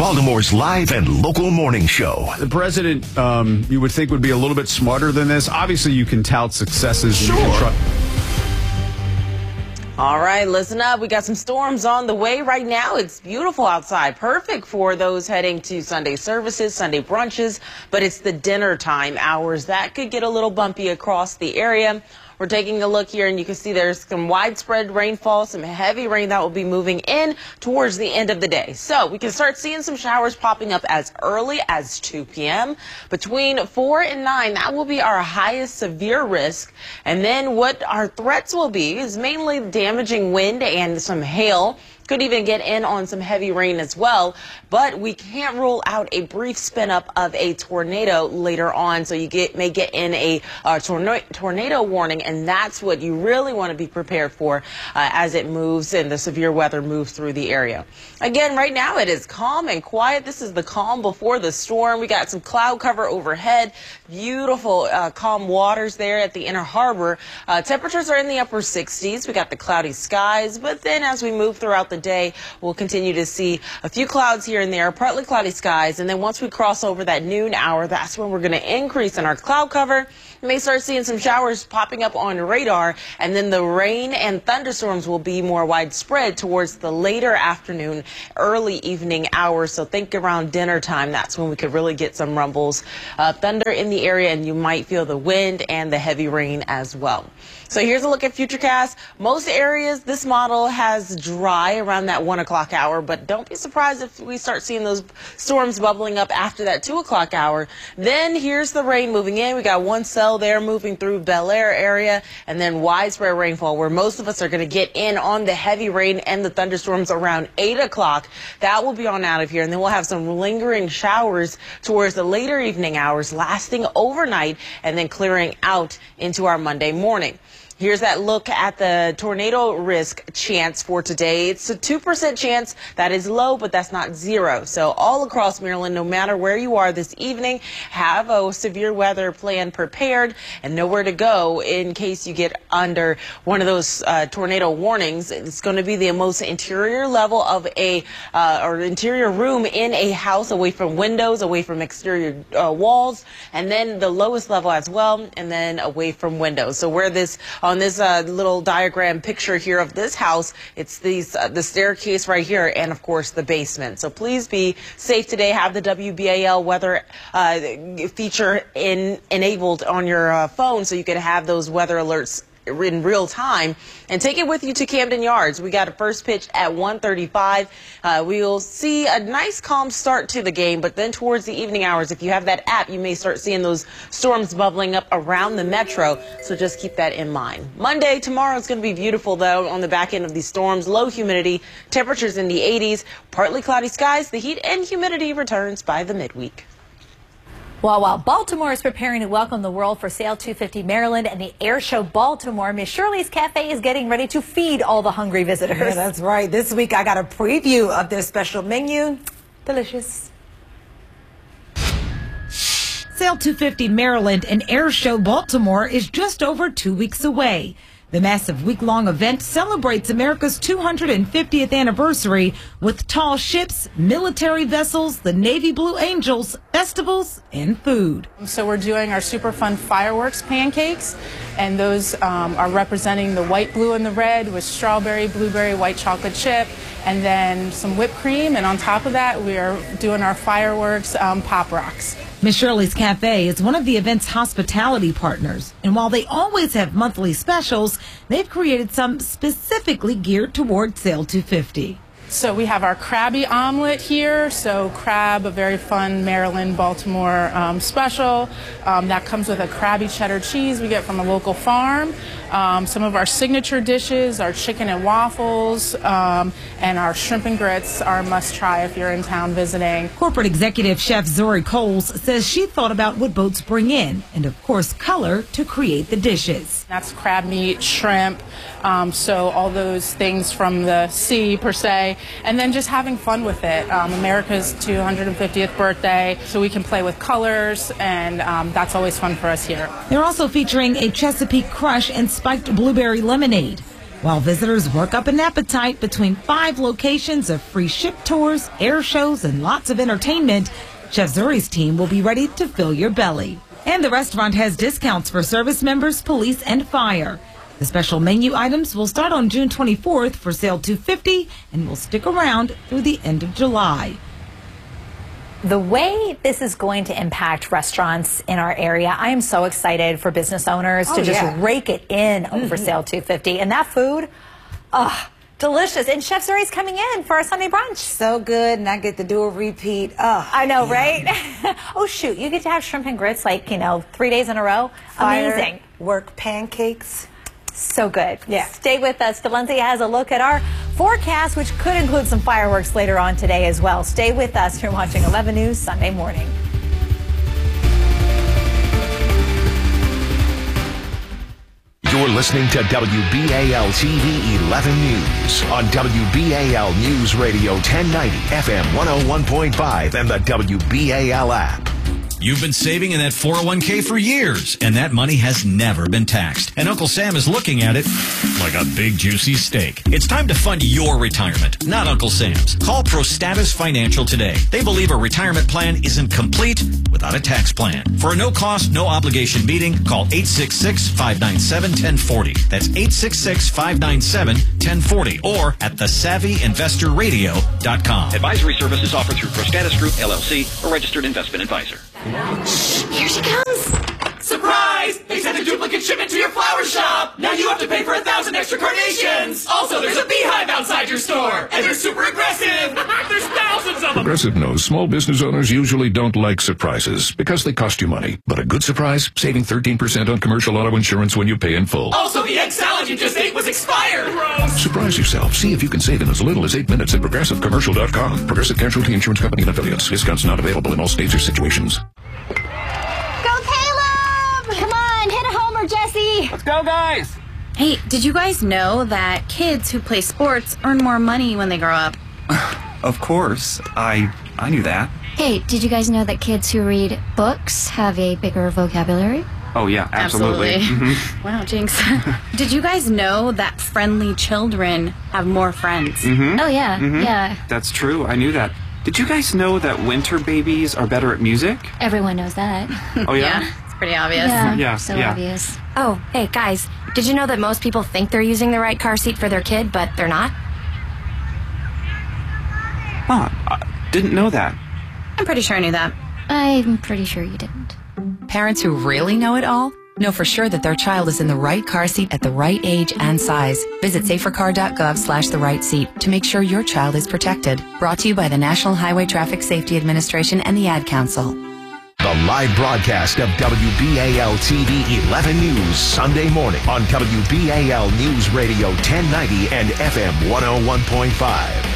Baltimore's live and local morning show. The president, you would think, would be a little bit smarter than this. Obviously, you can tout successes. Sure. All right, listen up. We got some storms on the way right now. It's beautiful outside. Perfect for those heading to Sunday services, Sunday brunches, but it's the dinner time hours that could get a little bumpy across the area. We're taking a look here, and you can see there's some widespread rainfall, some heavy rain that will be moving in towards the end of the day. So we can start seeing some showers popping up as early as 2 p.m. Between 4 and 9, that will be our highest severe risk. And then what our threats will be is mainly damaging wind and some hail. Could even get in on some heavy rain as well, but we can't rule out a brief spin up of a tornado later on. So you may get in a tornado warning, and that's what you really want to be prepared for as it moves and the severe weather moves through the area. Again, right now it is calm and quiet. This is the calm before the storm. We got some cloud cover overhead, beautiful calm waters there at the Inner Harbor. Temperatures are in the upper 60s. We got the cloudy skies, but then as we move throughout the day, we'll continue to see a few clouds here and there, partly cloudy skies, and then once we cross over that noon hour, that's when we're going to increase in our cloud cover. You may start seeing some showers popping up on radar, and then the rain and thunderstorms will be more widespread towards the later afternoon, early evening hours. So think around dinner time. That's when we could really get some rumbles, thunder in the area, and you might feel the wind and the heavy rain as well. So here's a look at Futurecast. Most areas, this model has dry around that 1 o'clock hour, but don't be surprised if we start seeing those storms bubbling up after that 2 o'clock hour. Then here's the rain moving in. We got one cell there moving through Bel Air area, and then widespread rainfall where most of us are going to get in on the heavy rain and the thunderstorms around 8 o'clock. That will be on out of here, and then we'll have some lingering showers towards the later evening hours, lasting overnight and then clearing out into our Monday morning. Here's that look at the tornado risk chance for today. It's a 2% chance. That is low, but that's not zero. So all across Maryland, no matter where you are this evening, have a severe weather plan prepared and know where to go in case you get under one of those tornado warnings. It's going to be the most interior level of or interior room in a house, away from windows, away from exterior walls, and then the lowest level as well, and then away from windows. So where this on this little diagram picture here of this house, it's the staircase right here, and of course the basement. So please be safe today. Have the WBAL weather feature enabled on your phone so you can have those weather alerts in real time, and take it with you to Camden Yards. We got a first pitch at 1:35. We'll see a nice calm start to the game, but then towards the evening hours, if you have that app, you may start seeing those storms bubbling up around the metro, so just keep that in mind. Monday, tomorrow, is going to be beautiful though on the back end of these storms. Low humidity, temperatures in the 80s, partly cloudy skies. The heat and humidity returns by the midweek. Well, while Baltimore is preparing to welcome the world for Sail 250 Maryland and the Air Show Baltimore, Miss Shirley's Cafe is getting ready to feed all the hungry visitors. Yeah, that's right. This week I got a preview of their special menu. Delicious. Sail 250 Maryland and Air Show Baltimore is just over 2 weeks away. The massive week-long event celebrates America's 250th anniversary with tall ships, military vessels, the Navy Blue Angels, festivals, and food. So we're doing our super fun fireworks pancakes, and those are representing the white, blue, and the red with strawberry, blueberry, white chocolate chip, and then some whipped cream. And on top of that, we are doing our fireworks Pop Rocks. Miss Shirley's Cafe is one of the event's hospitality partners, and while they always have monthly specials, they've created some specifically geared toward Sail 250. So we have our Krabby Omelet here. So crab, a very fun Maryland, Baltimore special. That comes with a Krabby cheddar cheese we get from a local farm. Some of our signature dishes, our chicken and waffles, and our shrimp and grits are a must-try if you're in town visiting. Corporate executive chef Zori Coles says she thought about what boats bring in, and of course color, to create the dishes. That's crab meat, shrimp, so all those things from the sea per se, and then just having fun with it. America's 250th birthday, so we can play with colors, and that's always fun for us here. They're also featuring a Chesapeake Crush and spiked blueberry lemonade. while visitors work up an appetite between 5 locations of free ship tours, air shows, and lots of entertainment. Chef Zuri's team will be ready to fill your belly. And the restaurant has discounts for service members, police, and fire. The special menu items will start on June 24th for sale $2.50 and will stick around through the end of July. The way this is going to impact restaurants in our area, I am so excited for business owners to just rake it in over Sale 250. And that food, delicious. And Chef Zuri's coming in for our Sunday brunch. So good, and I get to do a repeat. I know, right? Oh, shoot. You get to have shrimp and grits 3 days in a row. Amazing. Work pancakes. So good. Yeah. Stay with us. Valencia has a look at our forecast, which could include some fireworks later on today as well. Stay with us. You're watching 11 News Sunday morning. You're listening to WBAL TV 11 News on WBAL News Radio 1090 FM 101.5 and the WBAL app. You've been saving in that 401k for years, and that money has never been taxed. And Uncle Sam is looking at it like a big, juicy steak. It's time to fund your retirement, not Uncle Sam's. Call ProStatus Financial today. They believe a retirement plan isn't complete without a tax plan. For a no-cost, no-obligation meeting, call 866-597-1040. That's 866-597-1040 or at thesavvyinvestorradio.com. Advisory services offered through ProStatus Group, LLC, a registered investment advisor. Shh, here she comes. Surprise! They sent a duplicate shipment to your flower shop. Now you have to pay for 1,000 extra carnations. Also, there's a beehive outside your store, and they're super aggressive. There's thousands of them. Progressive knows small business owners usually don't like surprises because they cost you money. But a good surprise, saving 13% on commercial auto insurance when you pay in full. Also, the egg salad you just ate was expired. Gross. Surprise yourself. See if you can save in as little as 8 minutes at ProgressiveCommercial.com. Progressive Casualty Insurance Company and Affiliates. Discounts not available in all states or situations. Jesse! Let's go, guys! Hey, did you guys know that kids who play sports earn more money when they grow up? Of course. I knew that. Hey, did you guys know that kids who read books have a bigger vocabulary? Oh, yeah, absolutely. Mm-hmm. Wow, Jinx. Did you guys know that friendly children have more friends? Mm-hmm. Oh, yeah, yeah. That's true. I knew that. Did you guys know that winter babies are better at music? Everyone knows that. Oh, yeah? Pretty obvious. Yeah, so obvious. Oh, hey, guys, did you know that most people think they're using the right car seat for their kid, but they're not? Huh, I didn't know that. I'm pretty sure I knew that. I'm pretty sure you didn't. Parents who really know it all know for sure that their child is in the right car seat at the right age and size. Visit safercar.gov/the right seat to make sure your child is protected. Brought to you by the National Highway Traffic Safety Administration and the Ad Council. The live broadcast of WBAL TV 11 News Sunday morning on WBAL News Radio 1090 and FM 101.5.